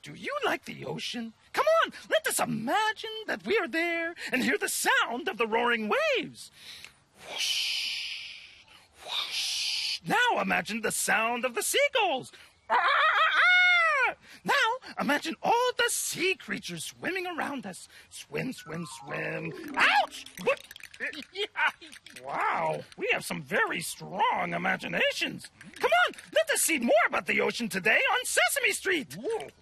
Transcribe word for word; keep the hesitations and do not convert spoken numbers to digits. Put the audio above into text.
Do you like the ocean? Come on, let us imagine that we are there and hear the sound of the roaring waves. Whoosh, whoosh. Now imagine the sound of the seagulls. Ah, ah, ah. Now imagine all the sea creatures swimming around us. Swim, swim, swim. Ouch! What? Wow, we have some very strong imaginations. Come on, let us see more about the ocean today on Sesame Street. Whoa.